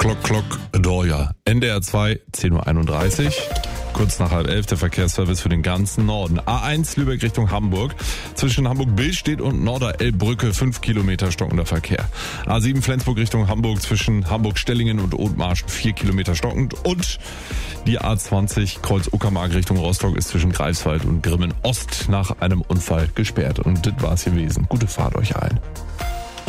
Glock, Dorja. NDR 2, 10.31 Uhr. Kurz nach 10:30 der Verkehrsservice für den ganzen Norden. A1 Lübeck Richtung Hamburg. Zwischen Hamburg-Billstedt und Norderelbbrücke 5 Kilometer stockender Verkehr. A7 Flensburg Richtung Hamburg zwischen Hamburg-Stellingen und Othmarschen 4 Kilometer stockend. Und die A20 Kreuz-Uckermark Richtung Rostock ist zwischen Greifswald und Grimmen Ost nach einem Unfall gesperrt. Und das war's gewesen. Gute Fahrt euch allen.